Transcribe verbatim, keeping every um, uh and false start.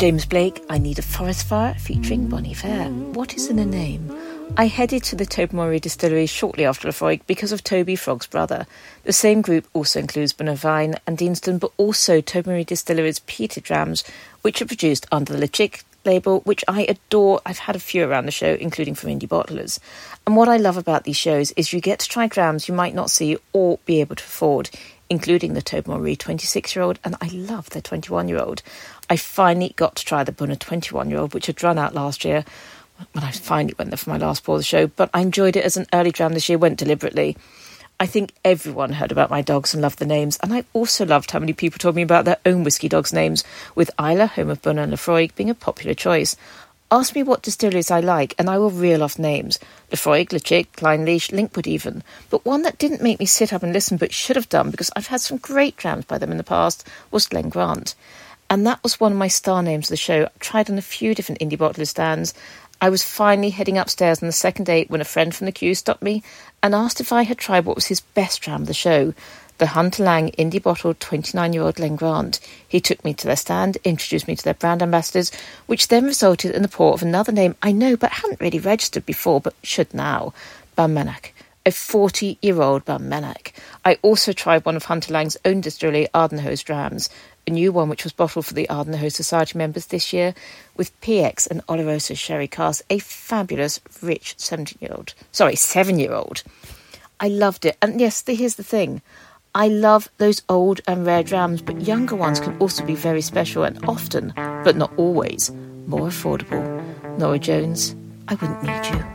James Blake, I Need a Forest Fire, featuring Bon Iver. What is in a name? I headed to the Tobermory distillery shortly after Laphroaig because of Toby Frog's brother. The same group also includes Bunnahabhain and Deanston, but also Tobermory Distillery's peated drams, which are produced under the Le Chic label, which I adore. I've had a few around the show, including from indie bottlers. And what I love about these shows is you get to try drams you might not see or be able to afford, including the Tobermory twenty-six-year-old, and I love their twenty-one-year-old. I finally got to try the Bunna twenty-one-year-old, which had run out last year when I finally went there for my last pour of the show, but I enjoyed it as an early dram this year, went deliberately. I think everyone heard about my dogs and loved the names, and I also loved how many people told me about their own whisky dogs' names, with Islay, home of Bunna and Laphroaig, being a popular choice. Ask me what distilleries I like, and I will reel off names. Laphroaig, Le Chic, Clynelish, Linkwood even. But one that didn't make me sit up and listen, but should have done, because I've had some great drams by them in the past, was Glen Grant. And that was one of my star names of the show. I tried on a few different indie bottler stands. I was finally heading upstairs on the second date when a friend from the queue stopped me and asked if I had tried what was his best dram of the show, the Hunter Lang indie bottled twenty-nine-year-old Glen Grant. He took me to their stand, introduced me to their brand ambassadors, which then resulted in the pour of another name I know but hadn't really registered before, but should now, Balmenach, a forty-year-old Balmenach. I also tried one of Hunter Lang's own distillery, Ardennehose drams, a new one which was bottled for the Ardennehose Society members this year, with P X and Oloroso sherry cask, a fabulous, rich seventeen-year-old. Sorry, seven-year-old. I loved it. And yes, here's the thing. I love those old and rare drams, but younger ones can also be very special and often, but not always, more affordable. Norah Jones, I Wouldn't Need You.